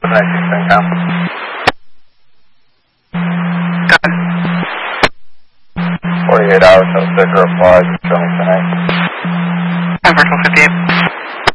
COM. Go ahead. 48 hours, no sticker applies. Show me tonight. Virtual 58.